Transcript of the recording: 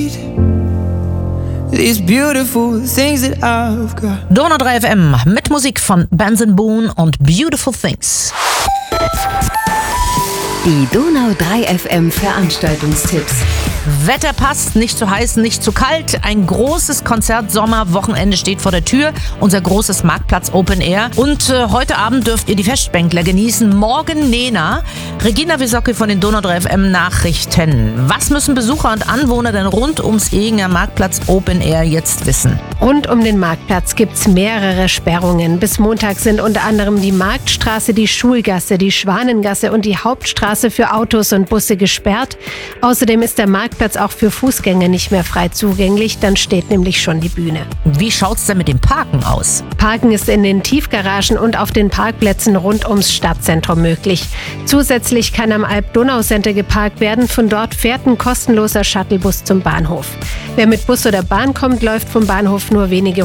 These beautiful things that I've got. Donau 3 FM mit Musik von Benson Boone und Beautiful Things. Die Donau 3 FM Veranstaltungstipps. Wetter passt, nicht zu heiß, nicht zu kalt. Ein großes Konzert-Sommerwochenende steht vor der Tür. Unser großes Marktplatz Open Air. Und heute Abend dürft ihr die Festbänkler genießen. Morgen Nena, Regina Wisocki von den Donau 3 FM Nachrichten. Was müssen Besucher und Anwohner denn rund ums Ehinger Marktplatz Open Air jetzt wissen? Rund um den Marktplatz gibt's mehrere Sperrungen. Bis Montag sind unter anderem die Marktstraße, die Schulgasse, die Schwanengasse und die Hauptstraße für Autos und Busse gesperrt. Außerdem ist der Marktplatz auch für Fußgänger nicht mehr frei zugänglich. Dann steht nämlich schon die Bühne. Wie schaut's denn mit dem Parken aus? Parken ist in den Tiefgaragen und auf den Parkplätzen rund ums Stadtzentrum möglich. Zusätzlich kann am Alp-Donau-Center geparkt werden. Von dort fährt ein kostenloser Shuttlebus zum Bahnhof. Wer mit Bus oder Bahn kommt, läuft vom Bahnhof nur wenige